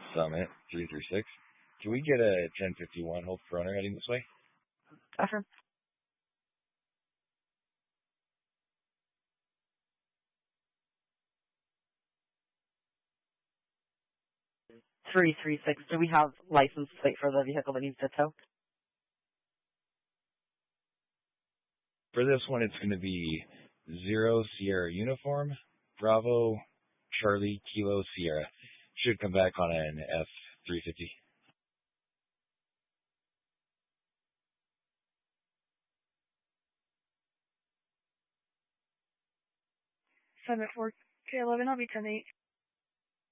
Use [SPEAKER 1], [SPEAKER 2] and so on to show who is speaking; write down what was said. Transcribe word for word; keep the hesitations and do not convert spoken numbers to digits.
[SPEAKER 1] Summit three three six. Can we get a ten fifty-one hold for owner heading this way?
[SPEAKER 2] Affirm. three three six. Do we have license plate for the vehicle that needs to tow?
[SPEAKER 1] For this one, it's going to be Zero Sierra Uniform, Bravo, Charlie, Kilo, Sierra. Should come back on an F three fifty.
[SPEAKER 3] Summit four K eleven, I'll be ten eight.